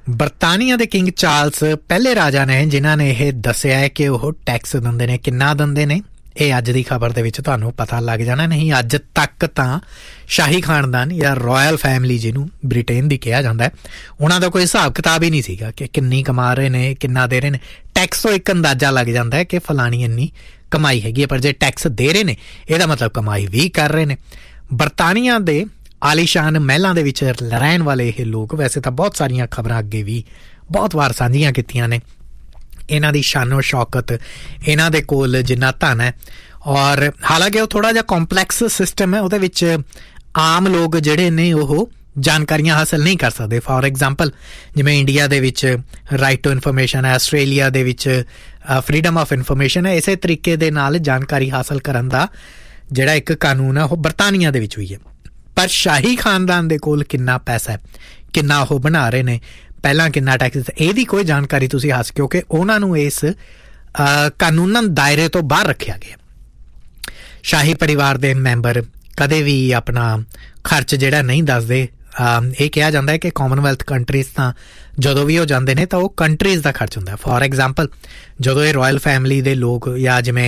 ਬਰਤਾਨੀਆ ਦੇ king Charles ਪਹਿਲੇ ਰਾਜਾ ਨੇ ਜਿਨ੍ਹਾਂ ਨੇ ਇਹ ਦੱਸਿਆ ਹੈ ਕਿ ਉਹ ਟੈਕਸ ਦਿੰਦੇ ਨੇ। ਕਿੰਨਾ ਦਿੰਦੇ ਨੇ ਇਹ ਅੱਜ ਦੀ ਖਬਰ ਦੇ ਵਿੱਚ ਤੁਹਾਨੂੰ ਪਤਾ ਲੱਗ ਜਾਣਾ। ਨਹੀਂ, ਅੱਜ ਤੱਕ ਤਾਂ ਸ਼ਾਹੀ ਖਾਨਦਾਨ ਜਾਂ ਰਾਇਲ ਫੈਮਿਲੀ ਜਿਹਨੂੰ ਬ੍ਰਿਟੇਨ ਦੀ ਕਿਹਾ ਜਾਂਦਾ, ਉਹਨਾਂ ਦਾ ਕੋਈ ਹਿਸਾਬ ਕਿਤਾਬ ਹੀ ਨਹੀਂ ਸੀਗਾ ਕਿ ਕਿੰਨੀ ਕਮਾ ਰਹੇ ਨੇ, ਕਿੰਨਾ ਦੇ ਰਹੇ ਨੇ। ਟੈਕਸ ਤੋਂ ਇੱਕ ਅੰਦਾਜ਼ਾ ਲੱਗ ਜਾਂਦਾ ਹੈ ਕਿ ਫਲਾਣੀ ਇੰਨੀ ਕਮਾਈ ਹੈਗੀ ਹੈ, ਪਰ ਜੇ ਟੈਕਸ ਦੇ ਰਹੇ ਨੇ ਇਹਦਾ ਮਤਲਬ ਕਮਾਈ ਵੀ ਕਰ ਰਹੇ ਨੇ। ਬਰਤਾਨੀਆ ਦੇ ਆਲੀਸ਼ਾਨ ਮਹਿਲਾਂ ਦੇ ਵਿੱਚ ਰਹਿਣ ਵਾਲੇ ਇਹ ਲੋਕ, ਵੈਸੇ ਤਾਂ ਬਹੁਤ ਸਾਰੀਆਂ ਖਬਰਾਂ ਅੱਗੇ ਵੀ ਬਹੁਤ ਵਾਰ ਸਾਂਝੀਆਂ ਕੀਤੀਆਂ ਨੇ ਇਹਨਾਂ ਦੀ ਸ਼ਾਨੋ ਸ਼ੌਕਤ, ਇਹਨਾਂ ਦੇ ਕੋਲ ਜਿੰਨਾ ਧਨ ਹੈ। ਔਰ ਹਾਲਾਂਕਿ ਉਹ ਥੋੜ੍ਹਾ ਜਿਹਾ ਕੰਪਲੈਕਸ ਸਿਸਟਮ ਹੈ, ਉਹਦੇ ਵਿੱਚ ਆਮ ਲੋਕ ਜਿਹੜੇ ਨੇ ਉਹ ਜਾਣਕਾਰੀਆਂ ਹਾਸਲ ਨਹੀਂ ਕਰ ਸਕਦੇ। ਫੋਰ ਐਗਜ਼ਾਮਪਲ ਜਿਵੇਂ ਇੰਡੀਆ ਦੇ ਵਿੱਚ ਰਾਈਟ ਟੂ ਇਨਫੋਰਮੇਸ਼ਨ ਹੈ, ਆਸਟ੍ਰੇਲੀਆ ਦੇ ਵਿੱਚ ਫਰੀਡਮ ਆਫ ਇਨਫੋਰਮੇਸ਼ਨ ਹੈ। ਇਸੇ ਤਰੀਕੇ ਦੇ ਨਾਲ ਜਾਣਕਾਰੀ ਹਾਸਲ ਕਰਨ ਦਾ ਜਿਹੜਾ ਇੱਕ ਕਾਨੂੰਨ ਹੈ ਉਹ ਬਰਤਾਨੀਆ ਦੇ ਵਿੱਚ ਵੀ ਹੈ। ਪਰ ਸ਼ਾਹੀ ਖਾਨਦਾਨ ਦੇ ਕੋਲ ਕਿੰਨਾ ਪੈਸਾ ਹੈ, ਕਿੰਨਾ ਉਹ ਬਣਾ ਰਹੇ ਨੇ, ਪਹਿਲਾਂ ਕਿੰਨਾ ਟੈਕਸ, ਇਹਦੀ ਕੋਈ ਜਾਣਕਾਰੀ ਤੁਸੀਂ ਹਾਸਲ, ਕਿਉਂਕਿ ਉਹਨਾਂ ਨੂੰ ਇਸ ਕਾਨੂੰਨ ਦਾਇਰੇ ਤੋਂ ਬਾਹਰ ਰੱਖਿਆ ਗਿਆ। ਸ਼ਾਹੀ ਪਰਿਵਾਰ ਦੇ ਮੈਂਬਰ ਕਦੇ ਵੀ ਆਪਣਾ ਖਰਚ ਜਿਹੜਾ ਨਹੀਂ ਦੱਸਦੇ। ਇਹ ਕਿਹਾ ਜਾਂਦਾ ਹੈ ਕਿ ਕਾਮਨਵੈਲਥ ਕੰਟਰੀਜ਼ ਤਾਂ ਜਦੋਂ ਵੀ ਉਹ ਜਾਂਦੇ ਨੇ ਤਾਂ ਉਹ ਕੰਟਰੀਜ਼ ਦਾ ਖਰਚ ਹੁੰਦਾ। ਫੋਰ ਐਗਜ਼ਾਮਪਲ ਜਦੋਂ ਇਹ ਰਾਇਲ ਫੈਮਿਲੀ ਦੇ ਲੋਕ ਜਾਂ ਜਿਵੇਂ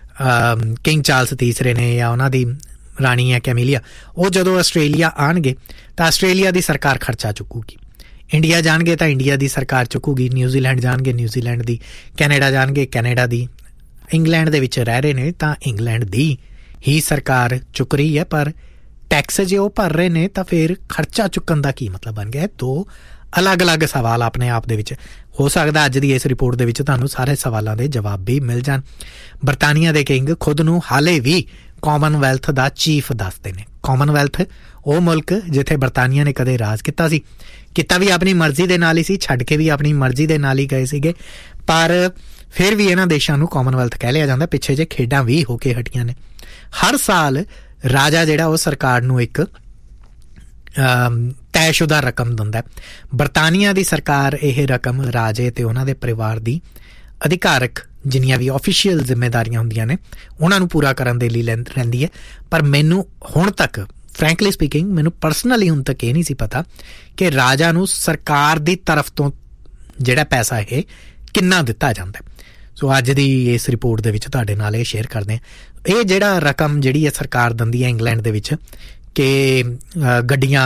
ਕਿੰਗ ਚਾਰਲਸ ਤੀਸਰੇ ਨੇ ਜਾਂ ਉਹਨਾਂ ਦੀ ਰਾਣੀ ਹੈ ਕੈਮੀਲੀਆ, ਉਹ ਜਦੋਂ ਆਸਟ੍ਰੇਲੀਆ ਆਉਣਗੇ ਤਾਂ ਆਸਟ੍ਰੇਲੀਆ ਦੀ ਸਰਕਾਰ ਖਰਚਾ ਚੁੱਕੂਗੀ। ਇੰਡੀਆ ਜਾਣਗੇ ਤਾਂ ਇੰਡੀਆ ਦੀ ਸਰਕਾਰ ਚੁੱਕੂਗੀ, ਨਿਊਜ਼ੀਲੈਂਡ ਜਾਣਗੇ ਨਿਊਜ਼ੀਲੈਂਡ ਦੀ, ਕੈਨੇਡਾ ਜਾਣਗੇ ਕੈਨੇਡਾ ਦੀ, ਇੰਗਲੈਂਡ ਦੇ ਵਿੱਚ ਰਹਿ ਰਹੇ ਨੇ ਤਾਂ ਇੰਗਲੈਂਡ ਦੀ ਹੀ ਸਰਕਾਰ ਚੁੱਕ ਰਹੀ ਹੈ। ਪਰ ਟੈਕਸ ਜੇ ਉਹ ਭਰ ਰਹੇ ਨੇ ਤਾਂ ਫਿਰ ਖਰਚਾ ਚੁੱਕਣ ਦਾ ਕੀ ਮਤਲਬ ਬਣ ਗਿਆ? ਦੋ ਅਲੱਗ-ਅਲੱਗ ਸਵਾਲ ਆਪਣੇ ਆਪ ਦੇ ਵਿੱਚ। ਹੋ ਸਕਦਾ ਅੱਜ ਦੀ ਇਸ ਰਿਪੋਰਟ ਦੇ ਵਿੱਚ ਤੁਹਾਨੂੰ ਸਾਰੇ ਸਵਾਲਾਂ ਦੇ ਜਵਾਬ ਵੀ ਮਿਲ ਜਾਣ। ਬਰਤਾਨੀਆ ਦੇ ਕਿੰਗ ਖੁਦ ਨੂੰ ਹਾਲੇ ਵੀ ਕਾਮਨਵੈਲਥ ਦਾ ਚੀਫ ਦੱਸਦੇ ਨੇ। ਕਾਮਨਵੈਲਥ ਉਹ ਮੁਲਕ ਜਿੱਥੇ ਬਰਤਾਨੀਆ ਨੇ ਕਦੇ ਰਾਜ ਕੀਤਾ ਸੀ, ਕੀਤਾ ਵੀ ਆਪਣੀ ਮਰਜ਼ੀ ਦੇ ਨਾਲ ਹੀ ਸੀ, ਛੱਡ ਕੇ ਵੀ ਆਪਣੀ ਮਰਜ਼ੀ ਦੇ ਨਾਲ ਹੀ ਗਏ ਸੀਗੇ, ਪਰ ਫਿਰ ਵੀ ਇਹਨਾਂ ਦੇਸ਼ਾਂ ਨੂੰ ਕਾਮਨਵੈਲਥ ਕਹਿ ਲਿਆ ਜਾਂਦਾ। ਪਿੱਛੇ ਜੇ ਖੇਡਾਂ ਵੀ ਹੋ ਕੇ ਹਟੀਆਂ ਨੇ। ਹਰ ਸਾਲ ਰਾਜਾ ਜਿਹੜਾ ਉਹ ਸਰਕਾਰ ਨੂੰ ਇੱਕ ਤੈਅਸ਼ੁਦਾ ਰਕਮ ਦਿੰਦਾ। ਬਰਤਾਨੀਆ ਦੀ ਸਰਕਾਰ ਇਹ ਰਕਮ ਰਾਜੇ ਤੇ ਉਹਨਾਂ ਦੇ ਪਰਿਵਾਰ ਦੀ ਅਧਿਕਾਰਕ ਜਿੰਨੀਆਂ ਵੀ ਆਫੀਸ਼ੀਅਲ ਜ਼ਿੰਮੇਦਾਰੀਆਂ ਹੁੰਦੀਆਂ ਨੇ ਉਹਨਾਂ ਨੂੰ ਪੂਰਾ ਕਰਨ ਦੇ ਲਈ ਰਹਿੰਦੀ ਹੈ। ਪਰ ਮੈਨੂੰ ਹੁਣ ਤੱਕ ਫਰੈਂਕਲੀ ਸਪੀਕਿੰਗ ਮੈਨੂੰ ਪਰਸਨਲੀ ਹੁਣ ਤੱਕ ਇਹ ਨਹੀਂ ਸੀ ਪਤਾ ਕਿ ਰਾਜਾ ਨੂੰ ਸਰਕਾਰ ਦੀ ਤਰਫ ਤੋਂ ਜਿਹੜਾ ਪੈਸਾ ਇਹ ਕਿੰਨਾ ਦਿੱਤਾ ਜਾਂਦਾ। ਸੋ ਅੱਜ ਦੀ ਇਸ ਰਿਪੋਰਟ ਦੇ ਵਿੱਚ ਤੁਹਾਡੇ ਨਾਲ ਇਹ ਸ਼ੇਅਰ ਕਰਦੇ ਹਾਂ। ਇਹ ਜਿਹੜਾ ਰਕਮ ਜਿਹੜੀ ਹੈ ਸਰਕਾਰ ਦਿੰਦੀ ਹੈ ਇੰਗਲੈਂਡ ਦੇ ਵਿੱਚ ਕਿ ਗੱਡੀਆਂ,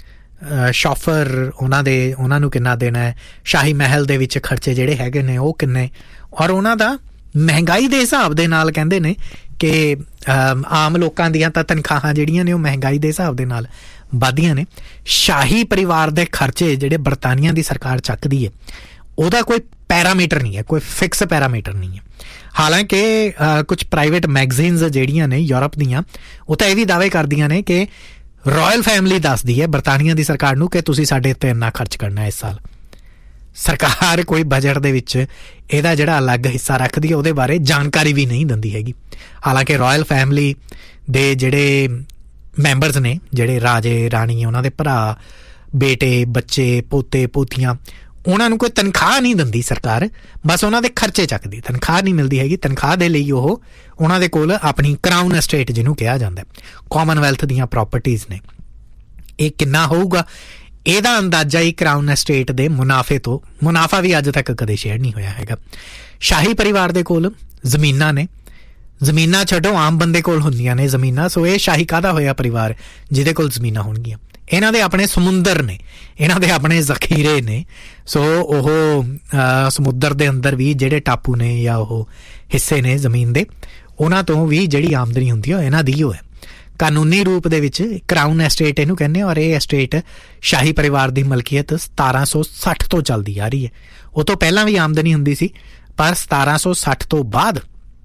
ਸ਼ੋਫਰ ਉਹਨਾਂ ਨੂੰ ਕਿੰਨਾ ਦੇਣਾ ਹੈ, ਸ਼ਾਹੀ ਮਹਿਲ ਦੇ ਵਿੱਚ ਖਰਚੇ ਜਿਹੜੇ ਹੈਗੇ ਨੇ ਉਹ ਕਿੰਨੇ, ਔਰ ਉਹਨਾਂ ਦਾ ਮਹਿੰਗਾਈ ਦੇ ਹਿਸਾਬ ਦੇ ਨਾਲ ਕਹਿੰਦੇ ਨੇ ਕਿ ਆਮ ਲੋਕਾਂ ਦੀਆਂ ਤਾਂ ਤਨਖਾਹਾਂ ਜਿਹੜੀਆਂ ਨੇ ਉਹ ਮਹਿੰਗਾਈ ਦੇ ਹਿਸਾਬ ਦੇ ਨਾਲ ਵੱਧਦੀਆਂ ਨੇ। ਸ਼ਾਹੀ ਪਰਿਵਾਰ ਦੇ ਖਰਚੇ ਜਿਹੜੇ ਬਰਤਾਨੀਆ ਦੀ ਸਰਕਾਰ ਚੱਕਦੀ ਹੈ ਉਹਦਾ ਕੋਈ ਪੈਰਾਮੀਟਰ ਨਹੀਂ ਹੈ, ਕੋਈ ਫਿਕਸ ਪੈਰਾਮੀਟਰ ਨਹੀਂ ਹੈ। ਹਾਲਾਂਕਿ ਕੁਝ ਪ੍ਰਾਈਵੇਟ ਮੈਗਜ਼ੀਨਸ ਜਿਹੜੀਆਂ ਨੇ ਯੂਰਪ ਦੀਆਂ ਉਹ ਤਾਂ ਇਹ ਵੀ ਦਾਅਵੇ ਕਰਦੀਆਂ ਨੇ ਕਿ ਰਾਇਲ ਫੈਮਿਲੀ ਦੱਸਦੀ ਹੈ ਬਰਤਾਨੀਆ ਦੀ ਸਰਕਾਰ ਨੂੰ ਕਿ ਤੁਸੀਂ ਸਾਡੇ ਉੱਤੇ ਇੰਨਾ ਖਰਚ ਕਰਨਾ ਇਸ ਸਾਲ। ਸਰਕਾਰ ਕੋਈ ਬਜਟ ਦੇ ਵਿੱਚ ਇਹਦਾ ਜਿਹੜਾ ਅਲੱਗ ਹਿੱਸਾ ਰੱਖਦੀ ਹੈ ਉਹਦੇ ਬਾਰੇ ਜਾਣਕਾਰੀ ਵੀ ਨਹੀਂ ਦਿੰਦੀ ਹੈਗੀ। ਹਾਲਾਂਕਿ ਰਾਇਲ ਫੈਮਿਲੀ ਦੇ ਜਿਹੜੇ ਮੈਂਬਰਸ ਨੇ, ਜਿਹੜੇ ਰਾਜੇ ਰਾਣੀ, ਉਹਨਾਂ ਦੇ ਭਰਾ, ਬੇਟੇ, ਬੱਚੇ, ਪੋਤੇ, ਪੋਤੀਆਂ, ਉਹਨਾਂ ਨੂੰ ਕੋਈ ਤਨਖਾਹ ਨਹੀਂ ਦਿੰਦੀ ਸਰਕਾਰ, ਬਸ ਉਹਨਾਂ ਦੇ ਖਰਚੇ ਚੱਕਦੀ। ਤਨਖਾਹ ਨਹੀਂ ਮਿਲਦੀ ਹੈਗੀ। ਤਨਖਾਹ ਦੇ ਲਈ ਉਹ ਉਹਨਾਂ ਦੇ ਕੋਲ ਆਪਣੀ ਕਰਾਊਨ ਐਸਟੇਟ ਜਿਹਨੂੰ ਕਿਹਾ ਜਾਂਦਾ, ਕਾਮਨਵੈਲਥ ਦੀਆਂ ਪ੍ਰਾਪਰਟੀਜ਼ ਨੇ। ਇਹ ਕਿੰਨਾ ਹੋਊਗਾ ਇਹਦਾ ਅੰਦਾਜ਼ਾ ਹੀ ਕਰਾਊਨ ਐਸਟੇਟ ਦੇ ਮੁਨਾਫਾ ਵੀ ਅੱਜ ਤੱਕ ਕਦੇ ਸ਼ੇਅਰ ਨਹੀਂ ਹੋਇਆ ਹੈਗਾ। ਸ਼ਾਹੀ ਪਰਿਵਾਰ ਦੇ ਕੋਲ ਜ਼ਮੀਨਾਂ ਨੇ, ਜ਼ਮੀਨਾਂ ਛੱਡੋ ਆਮ ਬੰਦੇ ਕੋਲ ਹੁੰਦੀਆਂ ਨੇ ਜ਼ਮੀਨਾਂ। ਸੋ ਇਹ ਸ਼ਾਹੀ ਕਾਹਦਾ ਹੋਇਆ ਪਰਿਵਾਰ ਜਿਹਦੇ ਕੋਲ ਜ਼ਮੀਨਾਂ ਹੋਣਗੀਆਂ? ਇਹਨਾਂ ਦੇ ਆਪਣੇ ਸਮੁੰਦਰ ਨੇ, ਇਹਨਾਂ ਦੇ ਆਪਣੇ ਜ਼ਖੀਰੇ ਨੇ। ਸੋ ਉਹ ਸਮੁੰਦਰ ਦੇ ਅੰਦਰ ਵੀ ਜਿਹੜੇ ਟਾਪੂ ਨੇ ਜਾਂ ਉਹ ਹਿੱਸੇ ਨੇ ਜ਼ਮੀਨ ਦੇ, ਉਹਨਾਂ ਤੋਂ ਵੀ ਜਿਹੜੀ ਆਮਦਨੀ ਹੁੰਦੀ ਹੈ ਇਹਨਾਂ ਦੀ ਉਹ ਹੈ। ਕਾਨੂੰਨੀ ਰੂਪ ਦੇ ਵਿੱਚ ਕਰਾਊਨ ਐਸਟੇਟ ਇਹਨੂੰ ਕਹਿੰਦੇ। ਔਰ ਇਹ ਐਸਟੇਟ ਸ਼ਾਹੀ ਪਰਿਵਾਰ ਦੀ ਮਲਕੀਅਤ 1760 ਤੋਂ ਚੱਲਦੀ ਆ ਰਹੀ ਹੈ। ਉਹ ਤੋਂ ਪਹਿਲਾਂ ਵੀ ਆਮਦਨੀ ਹੁੰਦੀ ਸੀ, ਪਰ 1760 ਤੋਂ ਬਾਅਦ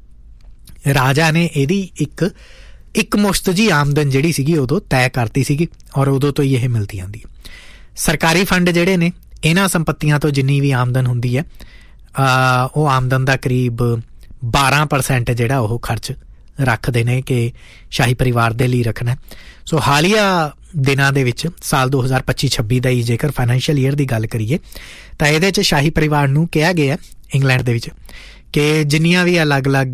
ਰਾਜਾ ਨੇ ਇਹਦੀ ਇੱਕ ਮੁਸ਼ਤ ਜੀ ਆਮਦਨ ਜਿਹੜੀ ਸੀਗੀ ਉਦੋਂ ਤੈਅ ਕਰਤੀ ਸੀਗੀ, ਔਰ ਉਦੋਂ ਤੋਂ ਹੀ ਇਹ ਮਿਲਦੀ ਆਉਂਦੀ ਹੈ। ਸਰਕਾਰੀ ਫੰਡ ਜਿਹੜੇ ਨੇ ਇਹਨਾਂ ਸੰਪੱਤੀਆਂ ਤੋਂ ਜਿੰਨੀ ਵੀ ਆਮਦਨ ਹੁੰਦੀ ਹੈ ਉਹ ਆਮਦਨ ਦਾ ਕਰੀਬ 12% ਜਿਹੜਾ ਉਹ ਖਰਚ ਰੱਖਦੇ ਨੇ ਕਿ ਸ਼ਾਹੀ ਪਰਿਵਾਰ ਦੇ ਲਈ ਰੱਖਣਾ। ਸੋ ਹਾਲੀਆ ਦਿਨਾਂ ਦੇ ਵਿੱਚ ਸਾਲ 2025-26 ਦਾ ਹੀ ਜੇਕਰ ਫਾਈਨੈਂਸ਼ੀਅਲ ਈਅਰ ਦੀ ਗੱਲ ਕਰੀਏ ਤਾਂ ਇਹਦੇ 'ਚ ਸ਼ਾਹੀ ਪਰਿਵਾਰ ਨੂੰ ਕਿਹਾ ਗਿਆ ਇੰਗਲੈਂਡ ਦੇ ਵਿੱਚ ਕਿ ਜਿੰਨੀਆਂ ਵੀ ਅਲੱਗ-ਅਲੱਗ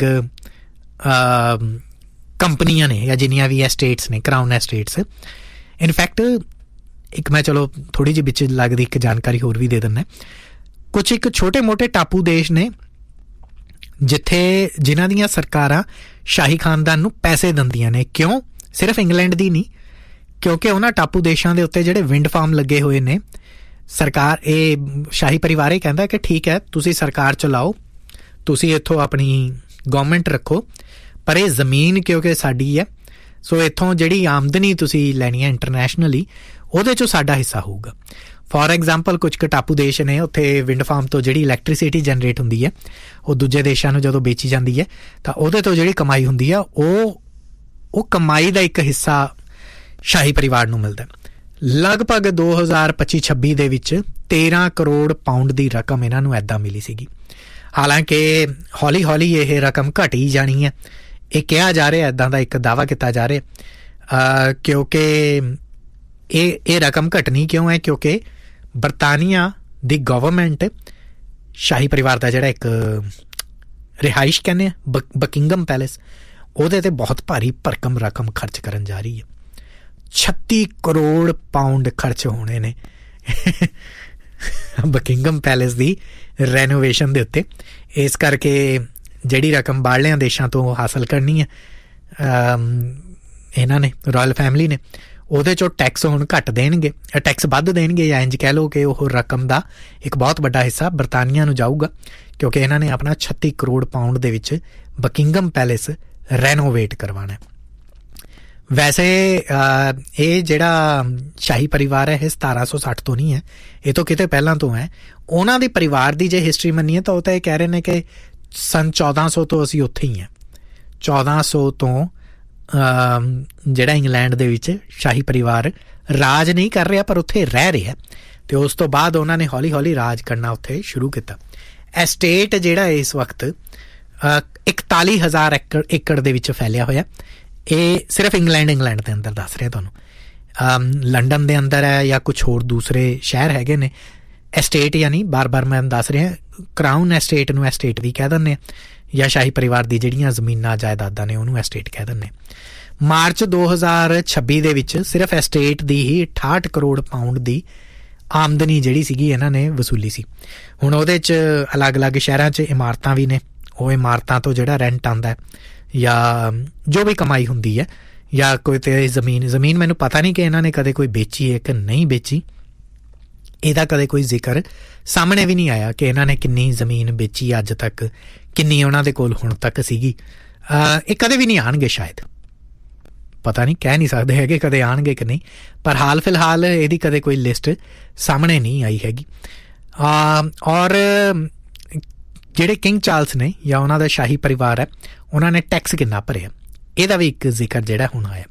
ਕੰਪਨੀਆਂ ਨੇ ਜਾਂ ਜਿੰਨੀਆਂ ਵੀ ਐਸਟੇਟਸ ਨੇ, ਕਰਾਊਨ ਐਸਟੇਟਸ, ਇਨਫੈਕਟ ਇੱਕ ਮੈਂ ਚਲੋ ਥੋੜ੍ਹੀ ਜਿਹੀ ਵਿੱਚ ਲੱਗਦੀ ਇੱਕ ਜਾਣਕਾਰੀ ਹੋਰ ਵੀ ਦੇ ਦਿੰਦਾ। ਕੁਛ ਇੱਕ ਛੋਟੇ ਮੋਟੇ ਟਾਪੂ ਦੇਸ਼ ਨੇ ਜਿਨ੍ਹਾਂ ਦੀਆਂ ਸਰਕਾਰਾਂ ਸ਼ਾਹੀ ਖਾਨਦਾਨ ਨੂੰ ਪੈਸੇ ਦਿੰਦੀਆਂ ਨੇ। ਕਿਉਂ? ਸਿਰਫ ਇੰਗਲੈਂਡ ਦੀ ਨਹੀਂ, ਕਿਉਂਕਿ ਉਹਨਾਂ ਟਾਪੂ ਦੇਸ਼ਾਂ ਦੇ ਉੱਤੇ ਜਿਹੜੇ ਵਿੰਡ ਫਾਰਮ ਲੱਗੇ ਹੋਏ ਨੇ, ਸਰਕਾਰ ਇਹ ਸ਼ਾਹੀ ਪਰਿਵਾਰ ਇਹ ਕਹਿੰਦਾ ਕਿ ਠੀਕ ਹੈ ਤੁਸੀਂ ਸਰਕਾਰ ਚਲਾਓ, ਤੁਸੀਂ ਇੱਥੋਂ ਆਪਣੀ ਗਵਰਨਮੈਂਟ ਰੱਖੋ, ਪਰ ਇਹ ਜ਼ਮੀਨ ਕਿਉਂਕਿ ਸਾਡੀ ਹੈ, ਸੋ ਇੱਥੋਂ ਜਿਹੜੀ ਆਮਦਨੀ ਤੁਸੀਂ ਲੈਣੀ ਹੈ ਇੰਟਰਨੈਸ਼ਨਲੀ ਉਹਦੇ 'ਚੋਂ ਸਾਡਾ ਹਿੱਸਾ ਹੋਊਗਾ। ਫੋਰ ਐਗਜ਼ਾਮਪਲ ਕੁਝ ਕੁ ਟਾਪੂ ਦੇਸ਼ ਨੇ, ਉੱਥੇ ਵਿੰਡ ਫਾਰਮ ਤੋਂ ਜਿਹੜੀ ਇਲੈਕਟ੍ਰੀਸਿਟੀ ਜਨਰੇਟ ਹੁੰਦੀ ਹੈ ਉਹ ਦੂਜੇ ਦੇਸ਼ਾਂ ਨੂੰ ਜਦੋਂ ਵੇਚੀ ਜਾਂਦੀ ਹੈ ਤਾਂ ਉਹਦੇ ਤੋਂ ਜਿਹੜੀ ਕਮਾਈ ਹੁੰਦੀ ਆ ਉਹ ਕਮਾਈ ਦਾ ਇੱਕ ਹਿੱਸਾ ਸ਼ਾਹੀ ਪਰਿਵਾਰ ਨੂੰ ਮਿਲਦਾ। ਲਗਭਗ 2025-26 ਦੇ ਵਿੱਚ 13 ਕਰੋੜ ਪਾਉਂਡ ਦੀ ਰਕਮ ਇਹਨਾਂ ਨੂੰ ਇੱਦਾਂ ਮਿਲੀ ਸੀਗੀ। ਹਾਲਾਂਕਿ ਹੌਲੀ ਹੌਲੀ ਇਹ ਰਕਮ ਘਟ ਹੀ ਜਾਣੀ ਹੈ, ਇਹ ਕਿਹਾ ਜਾ ਰਿਹਾ, ਇੱਦਾਂ ਦਾ ਇੱਕ ਦਾਅਵਾ ਕੀਤਾ ਜਾ ਰਿਹਾ, ਕਿਉਂਕਿ ਇਹ ਰਕਮ ਘਟਣੀ ਕਿਉਂ ਹੈ? ਕਿਉਂਕਿ ਬਰਤਾਨੀਆ ਦੀ ਗਵਰਨਮੈਂਟ ਸ਼ਾਹੀ ਪਰਿਵਾਰ ਦਾ ਜਿਹੜਾ ਇੱਕ ਰਿਹਾਇਸ਼ ਕਹਿੰਦੇ ਆ ਬਕਿੰਗਮ ਪੈਲੇਸ, ਉਹਦੇ 'ਤੇ ਬਹੁਤ ਭਾਰੀ ਭਰਕਮ ਰਕਮ ਖਰਚ ਕਰਨ ਜਾ ਰਹੀ ਹੈ। 36 ਕਰੋੜ ਪਾਉਂਡ ਖਰਚ ਹੋਣੇ ਨੇ ਬਕਿੰਗਮ ਪੈਲੇਸ ਦੀ ਰੈਨੋਵੇਸ਼ਨ ਦੇ ਉੱਤੇ। ਇਸ ਕਰਕੇ ਜਿਹੜੀ ਰਕਮ ਬਾਹਰਲਿਆਂ ਦੇਸ਼ਾਂ ਤੋਂ ਹਾਸਲ ਕਰਨੀ ਹੈ ਇਹਨਾਂ ਨੇ, ਰਾਇਲ ਫੈਮਿਲੀ ਨੇ, ਉਹਦੇ 'ਚੋਂ ਟੈਕਸ ਹੁਣ ਘੱਟ ਦੇਣਗੇ, ਟੈਕਸ ਵੱਧ ਦੇਣਗੇ, ਜਾਂ ਇੰਝ ਕਹਿ ਲਓ ਕਿ ਉਹ ਰਕਮ ਦਾ ਇੱਕ ਬਹੁਤ ਵੱਡਾ ਹਿੱਸਾ ਬਰਤਾਨੀਆ ਨੂੰ ਜਾਊਗਾ, ਕਿਉਂਕਿ ਇਹਨਾਂ ਨੇ ਆਪਣਾ 36 ਕਰੋੜ ਪਾਉਂਡ ਦੇ ਵਿੱਚ ਬਕਿੰਗਮ ਪੈਲੇਸ ਰੈਨੋਵੇਟ ਕਰਵਾਉਣਾ। ਵੈਸੇ ਇਹ ਜਿਹੜਾ ਸ਼ਾਹੀ ਪਰਿਵਾਰ ਹੈ ਇਹ 1760 ਤੋਂ ਨਹੀਂ ਹੈ, ਇਹ ਤੋਂ ਕਿਤੇ ਪਹਿਲਾਂ ਤੋਂ ਹੈ। ਉਹਨਾਂ ਦੇ ਪਰਿਵਾਰ ਦੀ ਜੇ ਹਿਸਟਰੀ ਮੰਨੀਏ ਤਾਂ ਉਹ ਤਾਂ ਇਹ ਕਹਿ ਰਹੇ ਨੇ ਕਿ ਸੰਨ 1400 ਤੋਂ ਅਸੀਂ ਉੱਥੇ ਹੀ ਹਾਂ। 1400 ਤੋਂ ਜਿਹੜਾ ਇੰਗਲੈਂਡ ਦੇ ਵਿੱਚ ਸ਼ਾਹੀ ਪਰਿਵਾਰ ਰਾਜ ਨਹੀਂ ਕਰ ਰਿਹਾ, ਪਰ ਉੱਥੇ ਰਹਿ ਰਿਹਾ, ਅਤੇ ਉਸ ਤੋਂ ਬਾਅਦ ਉਹਨਾਂ ਨੇ ਹੌਲੀ ਹੌਲੀ ਰਾਜ ਕਰਨਾ ਉੱਥੇ ਸ਼ੁਰੂ ਕੀਤਾ। ਐਸਟੇਟ ਜਿਹੜਾ ਇਸ ਵਕਤ 41,000 ਏਕੜ ਦੇ ਵਿੱਚ ਫੈਲਿਆ ਹੋਇਆ। ਇਹ ਸਿਰਫ ਇੰਗਲੈਂਡ ਦੇ ਅੰਦਰ ਦੱਸ ਰਿਹਾ ਤੁਹਾਨੂੰ। ਲੰਡਨ ਦੇ ਅੰਦਰ ਹੈ ਜਾਂ ਕੁਛ ਹੋਰ ਦੂਸਰੇ ਸ਼ਹਿਰ ਹੈਗੇ ਨੇ ਐਸਟੇਟ, ਯਾਨੀ ਬਾਰ-ਬਾਰ ਮੈਂ ਦੱਸ ਰਿਹਾ ਕਰਾਊਨ ਐਸਟੇਟ ਨੂੰ ਐਸਟੇਟ ਵੀ ਕਹਿ ਦਿੰਦੇ ਆ, ਜਾਂ ਸ਼ਾਹੀ ਪਰਿਵਾਰ ਦੀ ਜਿਹੜੀਆਂ ਜ਼ਮੀਨਾਂ ਜਾਇਦਾਦਾਂ ਨੇ ਉਹਨੂੰ ਐਸਟੇਟ ਕਹਿ ਦਿੰਦੇ। ਮਾਰਚ 2026 ਦੇ ਵਿੱਚ ਸਿਰਫ ਐਸਟੇਟ ਦੀ ਹੀ 68 ਕਰੋੜ ਪਾਉਂਡ ਦੀ ਆਮਦਨੀ ਜਿਹੜੀ ਸੀਗੀ ਇਹਨਾਂ ਨੇ ਵਸੂਲੀ ਸੀ। ਹੁਣ ਉਹਦੇ 'ਚ ਅਲੱਗ-ਅਲੱਗ ਸ਼ਹਿਰਾਂ 'ਚ ਇਮਾਰਤਾਂ ਵੀ ਨੇ, ਉਹ ਇਮਾਰਤਾਂ ਤੋਂ ਜਿਹੜਾ ਰੈਂਟ ਆਉਂਦਾ ਜਾਂ ਜੋ ਵੀ ਕਮਾਈ ਹੁੰਦੀ ਹੈ, ਜਾਂ ਕੋਈ ਤੇ ਜ਼ਮੀਨ ਮੈਨੂੰ ਪਤਾ ਨਹੀਂ ਕਿ ਇਹਨਾਂ ਨੇ ਕਦੇ ਕੋਈ ਵੇਚੀ ਹੈ ਕਿ ਨਹੀਂ ਵੇਚੀ, ਇਹਦਾ ਕਦੇ ਕੋਈ ਜ਼ਿਕਰ ਸਾਹਮਣੇ ਵੀ ਨਹੀਂ ਆਇਆ ਕਿ ਇਹਨਾਂ ਨੇ ਕਿੰਨੀ ਜ਼ਮੀਨ ਵੇਚੀ ਅੱਜ ਤੱਕ, ਕਿੰਨੀ ਉਹਨਾਂ ਦੇ ਕੋਲ ਹੁਣ ਤੱਕ ਸੀਗੀ। ਇਹ ਕਦੇ ਵੀ ਨਹੀਂ ਆਉਣਗੇ ਸ਼ਾਇਦ, ਪਤਾ ਨਹੀਂ, ਕਹਿ ਨਹੀਂ ਸਕਦੇ ਹੈਗੇ ਕਦੇ ਆਉਣਗੇ ਕਿ ਨਹੀਂ, ਪਰ ਹਾਲ ਫਿਲਹਾਲ ਇਹਦੀ ਕਦੇ ਕੋਈ ਲਿਸਟ ਸਾਹਮਣੇ ਨਹੀਂ ਆਈ ਹੈਗੀ। ਔਰ ਜਿਹੜੇ ਕਿੰਗ ਚਾਰਲਸ ਨੇ ਜਾਂ ਉਹਨਾਂ ਦਾ ਸ਼ਾਹੀ ਪਰਿਵਾਰ ਹੈ, ਉਹਨਾਂ ਨੇ ਟੈਕਸ ਕਿੰਨਾ ਭਰਿਆ, ਇਹਦਾ ਵੀ ਇੱਕ ਜ਼ਿਕਰ ਜਿਹੜਾ ਹੁਣ ਆਇਆ।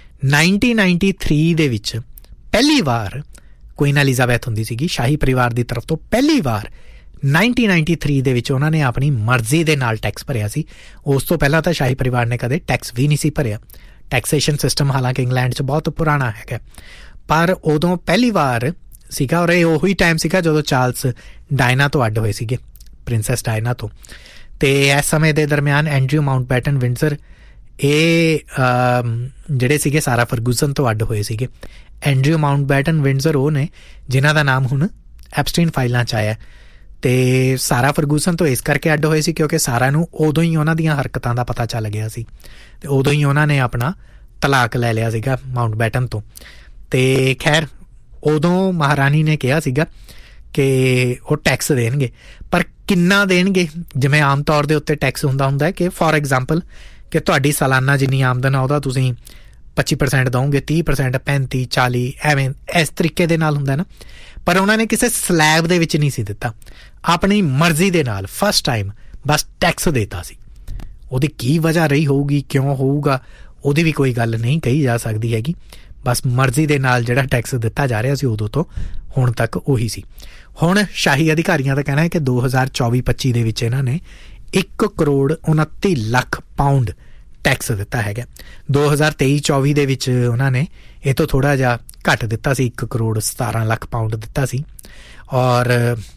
1993 ਦੇ ਵਿੱਚ ਪਹਿਲੀ ਵਾਰ ਕੁਈਨ ਐਲਿਜ਼ਾਬੈਥ ਹੁੰਦੀ ਸੀਗੀ ਸ਼ਾਹੀ ਪਰਿਵਾਰ ਦੀ ਤਰਫ ਤੋਂ, ਪਹਿਲੀ ਵਾਰ 1993 ਦੇ ਵਿੱਚ ਉਹਨਾਂ ਨੇ ਆਪਣੀ ਮਰਜ਼ੀ ਦੇ ਨਾਲ ਟੈਕਸ ਭਰਿਆ ਸੀ। ਉਸ ਤੋਂ ਪਹਿਲਾਂ ਤਾਂ ਸ਼ਾਹੀ ਪਰਿਵਾਰ ਨੇ ਕਦੇ ਟੈਕਸ ਵੀ ਨਹੀਂ ਸੀ ਭਰਿਆ। ਟੈਕਸੇਸ਼ਨ ਸਿਸਟਮ ਹਾਲਾਂਕਿ ਇੰਗਲੈਂਡ 'ਚ ਬਹੁਤ ਪੁਰਾਣਾ ਹੈਗਾ, ਪਰ ਉਦੋਂ ਪਹਿਲੀ ਵਾਰ ਸੀਗਾ। ਔਰ ਇਹ ਉਹੀ ਟਾਈਮ ਸੀਗਾ ਜਦੋਂ ਚਾਰਲਸ ਡਾਇਨਾ ਤੋਂ ਅੱਡ ਹੋਏ ਸੀਗੇ, ਪ੍ਰਿੰਸੈਸ ਡਾਇਨਾ ਤੋਂ। ਅਤੇ ਇਸ ਸਮੇਂ ਦੇ ਦਰਮਿਆਨ ਐਂਡਰਿਊ ਮਾਊਂਟਬੈਟਨ ਵਿੰਡਜ਼ਰ ਇਹ ਜਿਹੜੇ ਸੀਗੇ ਸਾਰਾ ਫਰਗੂਸਨ ਤੋਂ ਅੱਡ ਹੋਏ ਸੀਗੇ। ਐਂਡਰਿਊ ਮਾਊਂਟਬੈਟਨ ਵਿੰਡਜ਼ਰ ਉਹ ਨੇ ਜਿਨ੍ਹਾਂ ਦਾ ਨਾਮ ਹੁਣ ਐਪਸਟੀਨ ਫਾਈਲਾਂ 'ਚ ਆਇਆ, ਅਤੇ ਸਾਰਾ ਫਰਗੂਸਨ ਤੋਂ ਇਸ ਕਰਕੇ ਅੱਡ ਹੋਏ ਸੀ ਕਿਉਂਕਿ ਸਾਰਾ ਨੂੰ ਉਦੋਂ ਹੀ ਉਹਨਾਂ ਦੀਆਂ ਹਰਕਤਾਂ ਦਾ ਪਤਾ ਚੱਲ ਗਿਆ ਸੀ, ਅਤੇ ਉਦੋਂ ਹੀ ਉਹਨਾਂ ਨੇ ਆਪਣਾ ਤਲਾਕ ਲੈ ਲਿਆ ਸੀਗਾ ਮਾਊਂਟਬੈਟਨ ਤੋਂ। ਅਤੇ ਖੈਰ ਉਦੋਂ ਮਹਾਰਾਣੀ ਨੇ ਕਿਹਾ ਸੀਗਾ ਕਿ ਉਹ ਟੈਕਸ ਦੇਣਗੇ, ਪਰ ਕਿੰਨਾ ਦੇਣਗੇ? ਜਿਵੇਂ ਆਮ ਤੌਰ ਦੇ ਉੱਤੇ ਟੈਕਸ ਹੁੰਦਾ ਕਿ ਫੋਰ ਐਗਜ਼ਾਮਪਲ ਕਿ ਤੁਹਾਡੀ ਸਾਲਾਨਾ ਜਿੰਨੀ ਆਮਦਨ ਆ ਉਹਦਾ ਤੁਸੀਂ 25% ਦਓਗੇ, 30%, 35%, 40%, ਐਵੇਂ ਇਸ ਤਰੀਕੇ ਦੇ ਨਾਲ ਹੁੰਦਾ ਨਾ। ਪਰ ਉਹਨਾਂ ਨੇ ਕਿਸੇ ਸਲੈਬ ਦੇ ਵਿੱਚ ਨਹੀਂ ਸੀ ਦਿੱਤਾ, ਆਪਣੀ ਮਰਜ਼ੀ ਦੇ ਨਾਲ ਫਸਟ ਟਾਈਮ ਬਸ ਟੈਕਸ ਦੇਤਾ ਸੀ। ਉਹਦੀ ਕੀ ਵਜ੍ਹਾ ਰਹੀ ਹੋਊਗੀ, ਕਿਉਂ ਹੋਊਗਾ, ਉਹਦੀ ਵੀ ਕੋਈ ਗੱਲ ਨਹੀਂ ਕਹੀ ਜਾ ਸਕਦੀ ਹੈਗੀ। ਬਸ ਮਰਜ਼ੀ ਦੇ ਨਾਲ ਜਿਹੜਾ ਟੈਕਸ ਦਿੱਤਾ ਜਾ ਰਿਹਾ ਸੀ ਉਦੋਂ ਤੋਂ ਹੁਣ ਤੱਕ ਉਹੀ ਸੀ। ਹੁਣ ਸ਼ਾਹੀ ਅਧਿਕਾਰੀਆਂ ਦਾ ਕਹਿਣਾ ਹੈ ਕਿ 2024-25 ਦੇ ਵਿੱਚ ਇਹਨਾਂ ਨੇ 1 ਕਰੋੜ 29 ਲੱਖ ਪਾਉਂਡ ਟੈਕਸ ਦਿੱਤਾ ਹੈਗਾ। 2023-24 ਦੇ ਵਿੱਚ ਉਹਨਾਂ ਨੇ ਇਹ ਤੋਂ ਥੋੜ੍ਹਾ ਜਿਹਾ ਘੱਟ ਦਿੱਤਾ ਸੀ, 1 ਕਰੋੜ 17 ਲੱਖ ਪਾਉਂਡ ਦਿੱਤਾ ਸੀ। ਔਰ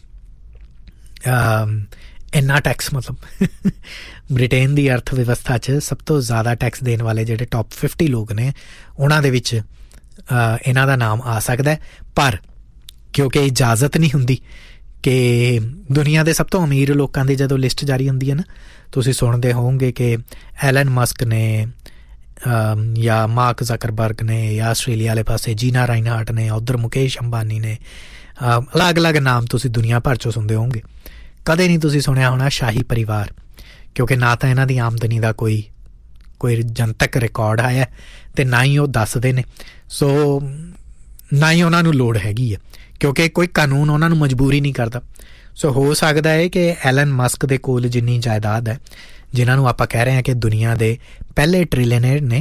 ਇੰਨਾ ਟੈਕਸ ਮਤਲਬ ਬ੍ਰਿਟੇਨ ਦੀ ਅਰਥ ਵਿਵਸਥਾ 'ਚ ਸਭ ਤੋਂ ਜ਼ਿਆਦਾ ਟੈਕਸ ਦੇਣ ਵਾਲੇ ਜਿਹੜੇ ਟੌਪ 50 ਲੋਕ ਨੇ ਉਹਨਾਂ ਦੇ ਵਿੱਚ ਇਹਨਾਂ ਦਾ ਨਾਮ ਆ ਸਕਦਾ, ਪਰ ਕਿਉਂਕਿ ਇਜਾਜ਼ਤ ਨਹੀਂ ਹੁੰਦੀ ਕਿ ਦੁਨੀਆ ਦੇ ਸਭ ਤੋਂ ਅਮੀਰ ਲੋਕਾਂ ਦੀ ਜਦੋਂ ਲਿਸਟ ਜਾਰੀ ਹੁੰਦੀ ਹੈ ਨਾ, ਤੁਸੀਂ ਸੁਣਦੇ ਹੋਵੋਗੇ ਕਿ ਐਲਨ ਮਸਕ ਨੇ ਜਾਂ ਮਾਰਕ ਜ਼ਕਰਬਰਗ ਨੇ, ਜਾਂ ਆਸਟ੍ਰੇਲੀਆ ਵਾਲੇ ਪਾਸੇ ਜੀਨਾ ਰਾਈਨਹਾਰਟ ਨੇ, ਉੱਧਰ ਮੁਕੇਸ਼ ਅੰਬਾਨੀ ਨੇ, ਅਲੱਗ ਅਲੱਗ ਨਾਮ ਤੁਸੀਂ ਦੁਨੀਆ ਭਰ 'ਚੋਂ ਸੁਣਦੇ ਹੋਵੋਗੇ। ਕਦੇ ਨਹੀਂ ਤੁਸੀਂ ਸੁਣਿਆ ਹੋਣਾ ਸ਼ਾਹੀ ਪਰਿਵਾਰ, ਕਿਉਂਕਿ ਨਾ ਤਾਂ ਇਹਨਾਂ ਦੀ ਆਮਦਨੀ ਦਾ ਕੋਈ ਜਨਤਕ ਰਿਕਾਰਡ ਆਇਆ ਅਤੇ ਨਾ ਹੀ ਉਹ ਦੱਸਦੇ ਨੇ, ਸੋ ਨਾ ਹੀ ਉਹਨਾਂ ਨੂੰ ਲੋੜ ਹੈਗੀ ਹੈ, ਕਿਉਂਕਿ ਕੋਈ ਕਾਨੂੰਨ ਉਹਨਾਂ ਨੂੰ ਮਜਬੂਰੀ ਨਹੀਂ ਕਰਦਾ। ਸੋ ਹੋ ਸਕਦਾ ਹੈ ਕਿ ਐਲਨ ਮਸਕ ਦੇ ਕੋਲ ਜਿੰਨੀ ਜਾਇਦਾਦ ਹੈ, ਜਿਨ੍ਹਾਂ ਨੂੰ ਆਪਾਂ ਕਹਿ ਰਹੇ ਹਾਂ ਕਿ ਦੁਨੀਆ ਦੇ ਪਹਿਲੇ ਟ੍ਰਿਲੀਅਨਰ ਨੇ,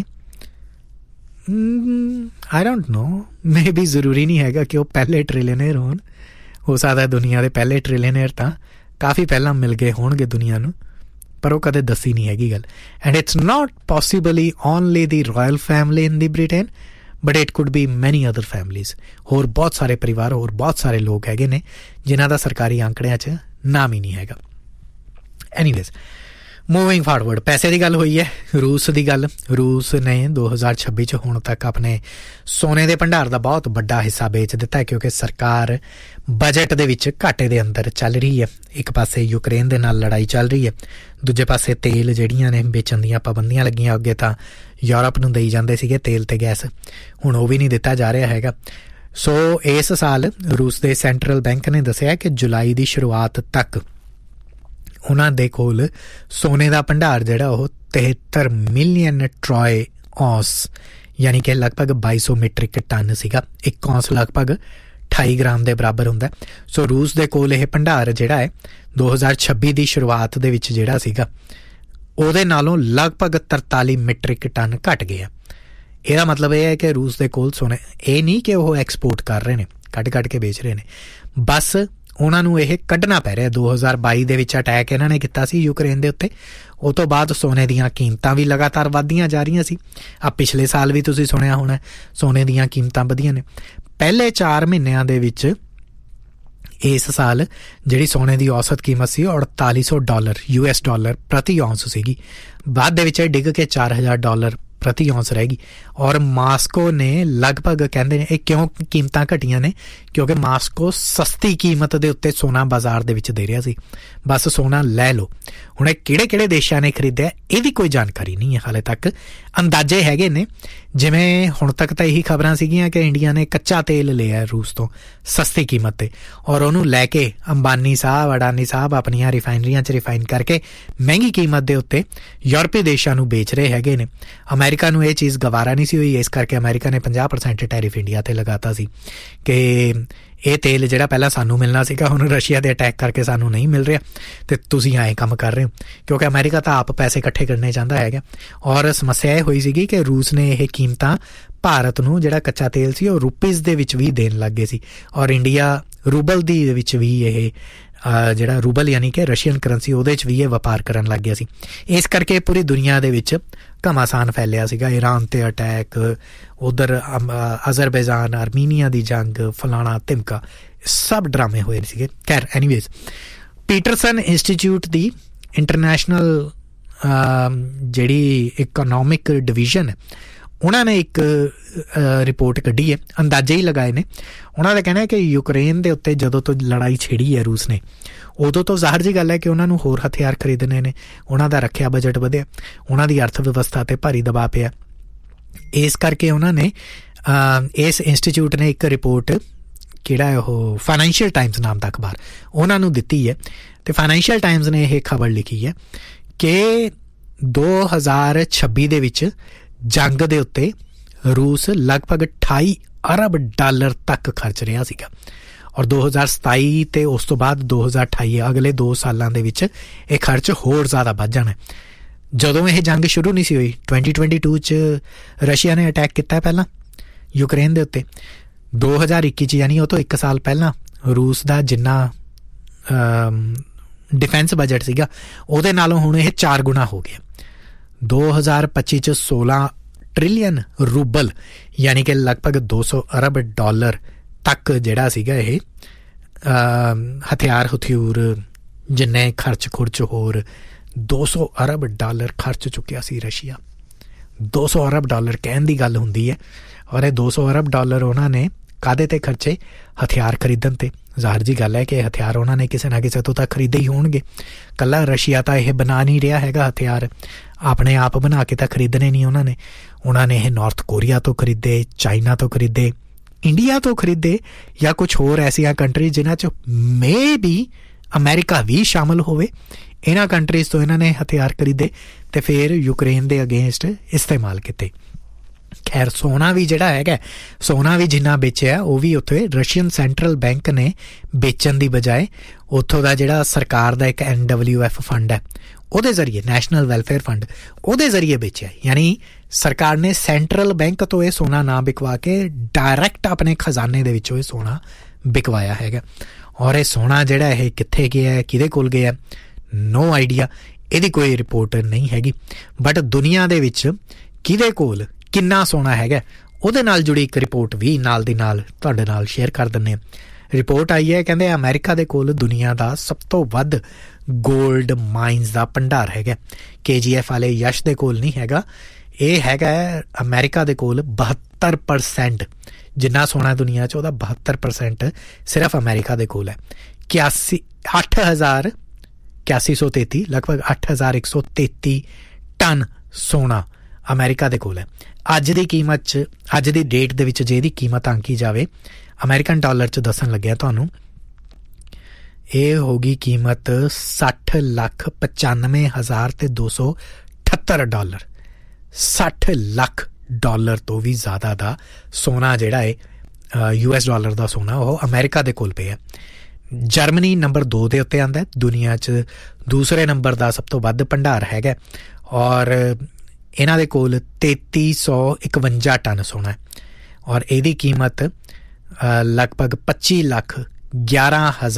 I don't know, may be ਜ਼ਰੂਰੀ ਨਹੀਂ ਹੈਗਾ ਕਿ ਉਹ ਪਹਿਲੇ ਟ੍ਰਿਲੀਅਨਰ ਹੋਣ, ਹੋ ਸਕਦਾ ਦੁਨੀਆ ਦੇ ਪਹਿਲੇ ਟ੍ਰਿਲੀਅਨਰ ਤਾਂ ਕਾਫੀ ਪਹਿਲਾਂ ਮਿਲ ਗਏ ਹੋਣਗੇ ਦੁਨੀਆ ਨੂੰ, ਪਰ ਉਹ ਕਦੇ ਦੱਸੀ ਨਹੀਂ ਹੈਗੀ ਗੱਲ। And it's not ਪੋਸੀਬਲੀ only the royal family in the Britain, but it could B ਮੈਨੀ ਅਦਰ ਫੈਮਲੀਜ਼। ਹੋਰ ਬਹੁਤ ਸਾਰੇ ਪਰਿਵਾਰ, ਹੋਰ ਬਹੁਤ ਸਾਰੇ ਲੋਕ ਹੈਗੇ ਨੇ ਜਿਨ੍ਹਾਂ ਦਾ ਸਰਕਾਰੀ ਅੰਕੜਿਆਂ 'ਚ ਨਾਮ ਹੀ ਨਹੀਂ ਹੈਗਾ। ਐਨੀਵੇਜ਼, ਮੂਵਿੰਗ ਫਾਰਵਰਡ, ਪੈਸੇ ਦੀ ਗੱਲ ਹੋਈ ਹੈ, ਰੂਸ ਦੀ ਗੱਲ। ਰੂਸ ਨੇ 2026 'ਚ ਹੁਣ ਤੱਕ ਆਪਣੇ ਸੋਨੇ ਦੇ ਭੰਡਾਰ ਦਾ ਬਹੁਤ ਵੱਡਾ ਹਿੱਸਾ ਵੇਚ ਦਿੱਤਾ ਹੈ, ਕਿਉਂਕਿ ਸਰਕਾਰ ਬਜਟ ਦੇ ਵਿੱਚ ਘਾਟੇ ਦੇ ਅੰਦਰ ਚੱਲ ਰਹੀ ਹੈ। ਇੱਕ ਪਾਸੇ ਯੂਕਰੇਨ ਦੇ ਨਾਲ ਲੜਾਈ ਚੱਲ ਰਹੀ ਹੈ, ਦੂਜੇ ਪਾਸੇ ਤੇਲ ਜਿਹੜੀਆਂ ਨੇ ਵੇਚਣ ਦੀਆਂ ਪਾਬੰਦੀਆਂ ਲੱਗੀਆਂ। ਅੱਗੇ ਤਾਂ ਯੂਰਪ ਨੂੰ ਦੇਈ ਜਾਂਦੇ ਸੀਗੇ ਤੇਲ ਤੇ ਗੈਸ, ਹੁਣ ਉਹ ਵੀ ਨਹੀਂ ਦਿੱਤਾ ਜਾ ਰਿਹਾ ਹੈਗਾ। ਸੋ ਇਸ ਸਾਲ ਰੂਸ ਦੇ ਸੈਂਟਰਲ ਬੈਂਕ ਨੇ ਦੱਸਿਆ ਕਿ ਜੁਲਾਈ ਦੀ ਸ਼ੁਰੂਆਤ ਤੱਕ ਉਹਨਾਂ ਦੇ ਕੋਲ ਸੋਨੇ ਦਾ ਭੰਡਾਰ ਜਿਹੜਾ ਉਹ 73 ਮਿਲੀਅਨ ਟਰੋਏ ਔਂਸ, ਯਾਨੀ ਕਿ ਲਗਭਗ 2200 ਮੀਟ੍ਰਿਕ ਟਨ ਸੀਗਾ। ਇੱਕ ਔਂਸ ਲਗਭਗ 28 ਗ੍ਰਾਮ ਦੇ ਬਰਾਬਰ ਹੁੰਦਾ। ਸੋ ਰੂਸ ਦੇ ਕੋਲ ਇਹ ਭੰਡਾਰ ਜਿਹੜਾ ਹੈ 2026 ਦੀ ਸ਼ੁਰੂਆਤ ਦੇ ਵਿੱਚ ਜਿਹੜਾ ਸੀਗਾ ਉਹਦੇ ਨਾਲੋਂ ਲਗਭਗ 43 ਮੀਟ੍ਰਿਕ ਟਨ ਘੱਟ ਗਿਆ। ਇਹਦਾ ਮਤਲਬ ਇਹ ਹੈ ਕਿ ਰੂਸ ਦੇ ਕੋਲ ਸੋਨੇ, ਇਹ ਨਹੀਂ ਕਿ ਉਹ ਐਕਸਪੋਰਟ ਕਰ ਰਹੇ ਨੇ, ਕੱਢ ਕੇ ਵੇਚ ਰਹੇ ਨੇ, ਬਸ ਉਹਨਾਂ ਨੂੰ ਇਹ ਕੱਢਣਾ ਪੈ ਰਿਹਾ। 2022 ਦੇ ਵਿੱਚ ਅਟੈਕ ਇਹਨਾਂ ਨੇ ਕੀਤਾ ਸੀ ਯੂਕਰੇਨ ਦੇ ਉੱਤੇ, ਉਹ ਤੋਂ ਬਾਅਦ ਸੋਨੇ ਦੀਆਂ ਕੀਮਤਾਂ ਵੀ ਲਗਾਤਾਰ ਵੱਧਦੀਆਂ ਜਾ ਰਹੀਆਂ ਸੀ। ਪਿਛਲੇ ਸਾਲ ਵੀ ਤੁਸੀਂ ਸੁਣਿਆ ਹੋਣਾ ਸੋਨੇ ਦੀਆਂ ਕੀਮਤਾਂ ਵਧੀਆਂ ਨੇ। ਪਹਿਲੇ 4 ਮਹੀਨਿਆਂ ਦੇ ਵਿੱਚ ਇਸ ਸਾਲ ਜਿਹੜੀ ਸੋਨੇ ਦੀ ਔਸਤ ਕੀਮਤ ਸੀ $4800 US ਪ੍ਰਤੀ ਔਂਸ ਸੀਗੀ, ਬਾਅਦ ਦੇ ਵਿੱਚ ਇਹ ਡਿੱਗ ਕੇ $4000 ਪ੍ਰਤੀ ਔਂਸ ਰਹਿ ਗਈ। ਔਰ ਮਾਸਕੋ ਨੇ ਲਗਭਗ, ਕਹਿੰਦੇ ਨੇ ਇਹ ਕਿਉਂ ਕੀਮਤਾਂ ਘਟੀਆਂ ਨੇ, ਕਿਉਂਕਿ ਮਾਸਕੋ ਸਸਤੀ ਕੀਮਤ ਦੇ ਉੱਤੇ ਸੋਨਾ ਬਾਜ਼ਾਰ ਦੇ ਵਿੱਚ ਦੇ ਰਿਹਾ ਸੀ, ਬਸ ਸੋਨਾ ਲੈ ਲਓ। ਹੁਣ ਇਹ ਕਿਹੜੇ ਦੇਸ਼ਾਂ ਨੇ ਖਰੀਦਿਆ ਇਹਦੀ ਕੋਈ ਜਾਣਕਾਰੀ ਨਹੀਂ ਹੈ ਹਾਲੇ ਤੱਕ, ਅੰਦਾਜ਼ੇ ਹੈਗੇ ਨੇ। ਜਿਵੇਂ ਹੁਣ ਤੱਕ ਤਾਂ ਇਹੀ ਖਬਰਾਂ ਸੀਗੀਆਂ ਕਿ ਇੰਡੀਆ ਨੇ ਕੱਚਾ ਤੇਲ ਲਿਆ ਰੂਸ ਤੋਂ ਸਸਤੀ ਕੀਮਤ 'ਤੇ, ਔਰ ਉਹਨੂੰ ਲੈ ਕੇ ਅੰਬਾਨੀ ਸਾਹਿਬ, ਅਡਾਨੀ ਸਾਹਿਬ ਆਪਣੀਆਂ ਰਿਫਾਈਨਰੀਆਂ 'ਚ ਰਿਫਾਈਨ ਕਰਕੇ ਮਹਿੰਗੀ ਕੀਮਤ ਦੇ ਉੱਤੇ ਯੂਰਪੀ ਦੇਸ਼ਾਂ ਨੂੰ ਵੇਚ ਰਹੇ ਹੈਗੇ ਨੇ। ਅਮਰੀਕਾ ਨੂੰ ਇਹ ਚੀਜ਼ ਗਵਾਰਾ ਨਹੀਂ ਸੀ ਹੋਈ, ਇਸ ਕਰਕੇ ਅਮਰੀਕਾ ਨੇ 50% ਟੈਰਿਫ ਇੰਡੀਆ 'ਤੇ ਲਗਾਤਾ ਸੀ ਕਿ ਇਹ ਤੇਲ ਜਿਹੜਾ ਪਹਿਲਾਂ ਸਾਨੂੰ ਮਿਲਣਾ ਸੀਗਾ ਹੁਣ ਰਸ਼ੀਆ ਦੇ ਅਟੈਕ ਕਰਕੇ ਸਾਨੂੰ ਨਹੀਂ ਮਿਲ ਰਿਹਾ, ਅਤੇ ਤੁਸੀਂ ਐਂ ਕੰਮ ਕਰ ਰਹੇ ਹੋ, ਕਿਉਂਕਿ ਅਮਰੀਕਾ ਤਾਂ ਆਪ ਪੈਸੇ ਇਕੱਠੇ ਕਰਨੇ ਚਾਹੁੰਦਾ ਹੈਗਾ। ਔਰ ਸਮੱਸਿਆ ਇਹ ਹੋਈ ਸੀਗੀ ਕਿ ਰੂਸ ਨੇ ਇਹ ਕੀਮਤਾਂ ਭਾਰਤ ਨੂੰ ਜਿਹੜਾ ਕੱਚਾ ਤੇਲ ਸੀ ਉਹ ਰੁਪੀਜ਼ ਦੇ ਵਿੱਚ ਵੀ ਦੇਣ ਲੱਗ ਗਏ ਸੀ, ਔਰ ਇੰਡੀਆ ਰੂਬਲ ਦੀ ਵਿੱਚ ਵੀ ਇਹ ਜਿਹੜਾ ਰੂਬਲ ਯਾਨੀ ਕਿ ਰਸ਼ੀਅਨ ਕਰੰਸੀ ਉਹਦੇ 'ਚ ਵੀ ਇਹ ਵਪਾਰ ਕਰਨ ਲੱਗ ਗਿਆ ਸੀ। ਇਸ ਕਰਕੇ ਪੂਰੀ ਦੁਨੀਆ ਦੇ ਵਿੱਚ ਘਮਾਸਾਨ ਫੈਲਿਆ ਸੀਗਾ, ਈਰਾਨ 'ਤੇ ਅਟੈਕ, ਉੱਧਰ ਅਜ਼ਰਬੈਜਾਨ ਆਰਮੀਨੀਆ ਦੀ ਜੰਗ, ਫਲਾਣਾ ਧਿਮਕਾ, ਸਭ ਡਰਾਮੇ ਹੋਏ ਸੀਗੇ। ਖੈਰ ਐਨੀਵੇਜ਼, ਪੀਟਰਸਨ ਇੰਸਟੀਚਿਊਟ ਦੀ ਇੰਟਰਨੈਸ਼ਨਲ ਜਿਹੜੀ ਇਕਨੋਮਿਕ ਡਿਵੀਜ਼ਨ ਹੈ, ਉਹਨਾਂ ਨੇ ਇੱਕ ਰਿਪੋਰਟ ਕੱਢੀ ਹੈ, ਅੰਦਾਜ਼ੇ ਹੀ ਲਗਾਏ ਨੇ। ਉਹਨਾਂ ਦਾ ਕਹਿਣਾ ਹੈ ਕਿ ਯੂਕਰੇਨ ਦੇ ਉੱਤੇ ਜਦੋਂ ਤੋਂ ਲੜਾਈ ਛਿੜੀ ਹੈ ਰੂਸ ਨੇ, ਉਦੋਂ ਤੋਂ ਜ਼ਾਹਰ ਜਿਹੀ ਗੱਲ ਹੈ ਕਿ ਉਹਨਾਂ ਨੂੰ ਹੋਰ ਹਥਿਆਰ ਖਰੀਦਣੇ ਨੇ, ਉਹਨਾਂ ਦਾ ਰੱਖਿਆ ਬਜਟ ਵਧਿਆ, ਉਹਨਾਂ ਦੀ ਅਰਥ ਵਿਵਸਥਾ 'ਤੇ ਭਾਰੀ ਦਬਾਅ ਪਿਆ। ਇਸ ਕਰਕੇ ਉਹਨਾਂ ਨੇ ਇਸ ਇੰਸਟੀਚਿਊਟ ਨੇ ਇੱਕ ਰਿਪੋਰਟ, ਕਿਹੜਾ ਉਹ ਫਾਈਨੈਂਸ਼ੀਅਲ ਟਾਈਮਸ ਨਾਮ ਦਾ ਅਖਬਾਰ, ਉਹਨਾਂ ਨੂੰ ਦਿੱਤੀ ਹੈ, ਅਤੇ ਫਾਈਨੈਂਸ਼ੀਅਲ ਟਾਈਮਸ ਨੇ ਇਹ ਖਬਰ ਲਿਖੀ ਹੈ ਕਿ 2026 ਦੇ ਵਿੱਚ ਜੰਗ ਦੇ ਉੱਤੇ ਰੂਸ ਲਗਭਗ $28 ਅਰਬ ਤੱਕ ਖਰਚ ਰਿਹਾ ਸੀਗਾ, ਔਰ 2027 ਅਤੇ ਉਸ ਤੋਂ ਬਾਅਦ 2028 ਅਗਲੇ 2 ਸਾਲਾਂ ਦੇ ਵਿੱਚ ਇਹ ਖਰਚ ਹੋਰ ਜ਼ਿਆਦਾ ਵੱਧ ਜਾਣਾ। ਜਦੋਂ ਇਹ ਜੰਗ ਸ਼ੁਰੂ ਨਹੀਂ ਸੀ ਹੋਈ, 2022 'ਚ ਰਸ਼ੀਆ ਨੇ ਅਟੈਕ ਕੀਤਾ ਪਹਿਲਾਂ ਯੂਕਰੇਨ ਦੇ ਉੱਤੇ, 2021 'ਚ ਯਾਨੀ ਉਹ ਤੋਂ 1 ਸਾਲ ਪਹਿਲਾਂ ਰੂਸ ਦਾ ਜਿੰਨਾ ਡਿਫੈਂਸ ਬਜਟ ਸੀਗਾ ਉਹਦੇ ਨਾਲੋਂ ਹੁਣ ਇਹ 4 ਗੁਣਾ ਹੋ ਗਿਆ। 2025 'ਚ 16 ਟ੍ਰਿਲੀਅਨ ਰੂਬਲ ਯਾਨੀ ਕਿ ਲਗਭਗ $200 ਅਰਬ ਤੱਕ ਜਿਹੜਾ ਸੀਗਾ ਇਹ ਹਥਿਆਰ ਜਿੰਨੇ ਖਰਚ ਹੋਰ $200 ਅਰਬ ਖਰਚ ਚੁੱਕਿਆ ਸੀ ਰਸ਼ੀਆ। 200 ਅਰਬ ਡਾਲਰ ਕਹਿਣ ਦੀ ਗੱਲ ਹੁੰਦੀ ਹੈ। ਔਰ ਇਹ 200 ਅਰਬ ਡਾਲਰ ਉਹਨਾਂ ਨੇ ਕਾਹਦੇ 'ਤੇ ਖਰਚੇ? ਹਥਿਆਰ ਖਰੀਦਣ 'ਤੇ। ਜ਼ਾਹਰ ਜੀ ਗੱਲ ਹੈ ਕਿ ਹਥਿਆਰ ਉਹਨਾਂ ਨੇ ਕਿਸੇ ਨਾ ਕਿਸੇ ਤੋਂ ਤਾਂ ਖਰੀਦੇ ਹੀ ਹੋਣਗੇ। ਇਕੱਲਾ ਰਸ਼ੀਆ ਤਾਂ ਇਹ ਬਣਾ ਨਹੀਂ ਰਿਹਾ ਹੈਗਾ ਹਥਿਆਰ, ਆਪਣੇ ਆਪ ਬਣਾ ਕੇ ਤਾਂ ਖਰੀਦਣੇ ਨਹੀਂ ਉਹਨਾਂ ਨੇ ਇਹ ਨਾਰਥ ਕੋਰੀਆ ਤੋਂ ਖਰੀਦੇ, ਚਾਈਨਾ ਤੋਂ ਖਰੀਦੇ, ਇੰਡੀਆ ਤੋਂ ਖਰੀਦੇ, ਜਾਂ ਕੁਛ ਹੋਰ ਐਸੀਆਂ ਕੰਟਰੀਜ਼ ਜਿਨ੍ਹਾਂ 'ਚ ਮੇ ਬੀ ਅਮਰੀਕਾ ਵੀ ਸ਼ਾਮਲ ਹੋਵੇ। ਇਹਨਾਂ ਕੰਟਰੀਜ਼ ਤੋਂ ਇਹਨਾਂ ਨੇ ਹਥਿਆਰ ਖਰੀਦੇ ਅਤੇ ਫਿਰ ਯੂਕਰੇਨ ਦੇ ਅਗੇਂਸਟ ਇਸਤੇਮਾਲ ਕੀਤੇ। ਖੈਰ ਸੋਨਾ ਵੀ ਜਿਹੜਾ ਹੈਗਾ, ਸੋਨਾ ਵੀ ਜਿੰਨਾ ਵੇਚਿਆ ਉਹ ਵੀ ਉੱਥੇ ਰਸ਼ੀਅਨ ਸੈਂਟਰਲ ਬੈਂਕ ਨੇ ਵੇਚਣ ਦੀ ਬਜਾਏ ਉੱਥੋਂ ਦਾ ਜਿਹੜਾ ਸਰਕਾਰ ਦਾ ਇੱਕ NWF ਫੰਡ ਹੈ ਉਹਦੇ ਜ਼ਰੀਏ, ਨੈਸ਼ਨਲ ਵੈਲਫੇਅਰ ਫੰਡ, ਉਹਦੇ ਜ਼ਰੀਏ ਵੇਚਿਆ। ਯਾਨੀ ਸਰਕਾਰ ਨੇ ਸੈਂਟਰਲ ਬੈਂਕ ਤੋਂ ਇਹ ਸੋਨਾ ਨਾ ਵਿਕਵਾ ਕੇ ਡਾਇਰੈਕਟ ਆਪਣੇ ਖਜ਼ਾਨੇ ਦੇ ਵਿੱਚੋਂ ਇਹ ਸੋਨਾ ਵਿਕਵਾਇਆ ਹੈਗਾ। ਔਰ ਇਹ ਸੋਨਾ ਜਿਹੜਾ ਇਹ ਕਿੱਥੇ ਗਿਆ, ਕਿਹਦੇ ਕੋਲ ਗਿਆ, ਨੋ ਆਈਡੀਆ, ਇਹਦੀ ਕੋਈ ਰਿਪੋਰਟ ਨਹੀਂ ਹੈਗੀ। ਬਟ ਦੁਨੀਆ ਦੇ ਵਿੱਚ ਕਿਹਦੇ ਕੋਲ ਕਿੰਨਾ ਸੋਨਾ ਹੈਗਾ ਉਹਦੇ ਨਾਲ ਜੁੜੀ ਇੱਕ ਰਿਪੋਰਟ ਵੀ ਨਾਲ ਦੀ ਨਾਲ ਤੁਹਾਡੇ ਨਾਲ ਸ਼ੇਅਰ ਕਰ ਦਿੰਦੇ ਹਾਂ। ਰਿਪੋਰਟ ਆਈ ਹੈ, ਕਹਿੰਦੇ ਅਮਰੀਕਾ ਦੇ ਕੋਲ ਦੁਨੀਆ ਦਾ ਸਭ ਤੋਂ ਵੱਧ ਗੋਲਡ ਮਾਈਨਸ ਦਾ ਭੰਡਾਰ ਹੈਗਾ। KGF ਵਾਲੇ ਯਸ਼ ਦੇ ਕੋਲ ਨਹੀਂ ਹੈਗਾ, ਇਹ ਹੈਗਾ ਅਮਰੀਕਾ ਦੇ ਕੋਲ 72%। ਜਿੰਨਾ ਸੋਨਾ ਦੁਨੀਆ 'ਚ ਉਹਦਾ 72% ਸਿਰਫ ਅਮਰੀਕਾ ਦੇ ਕੋਲ ਹੈ। 8133 ਲਗਭਗ 8133 ਟਨ ਸੋਨਾ ਅਮਰੀਕਾ ਦੇ ਕੋਲ ਹੈ। ਅੱਜ ਦੀ ਕੀਮਤ 'ਚ, ਅੱਜ ਦੀ ਡੇਟ ਦੇ ਵਿੱਚ ਜੇ ਇਹਦੀ ਕੀਮਤ ਆਂਕੀ ਜਾਵੇ ਅਮਰੀਕਨ ਡਾਲਰ 'ਚ ਦੱਸਣ ਲੱਗਿਆ ਤੁਹਾਨੂੰ, ਇਹ ਹੋਗੀ ਕੀਮਤ 60,95,278 ਡਾਲਰ। 60 ਲੱਖ ਡਾਲਰ ਤੋਂ ਵੀ ਜ਼ਿਆਦਾ ਦਾ ਸੋਨਾ ਜਿਹੜਾ ਹੈ US ਡਾਲਰ ਦਾ ਸੋਨਾ ਉਹ ਅਮਰੀਕਾ ਦੇ ਕੋਲ ਪਿਆ। ਜਰਮਨੀ ਨੰਬਰ 2 ਦੇ ਉੱਤੇ ਆਉਂਦਾ ਦੁਨੀਆ 'ਚ, ਦੂਸਰੇ ਨੰਬਰ ਦਾ ਸਭ ਤੋਂ ਵੱਧ ਭੰਡਾਰ ਹੈਗਾ। ਔਰ ਇਹਨਾਂ ਦੇ ਕੋਲ 3351 ਟਨ ਸੋਨਾ ਹੈ ਔਰ ਇਹਦੀ ਕੀਮਤ ਲਗਭਗ 25,11,000